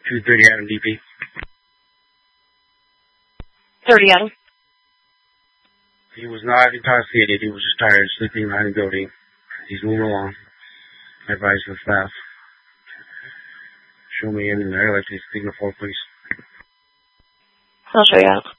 230 Adam DP. 30 Adam. He was not intoxicated. He was just tired, sleeping behind the building. He's moving along. I advise the staff. Show me in there, like he's taking a floor, please. I'll show you out.